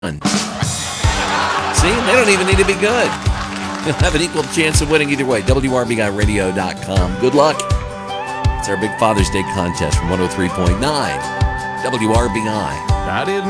See, they don't even need to be good. You'll have an equal chance of winning either way. WRBIRadio.com. Good luck. It's our big Father's Day contest from 103.9 WRBI. I didn't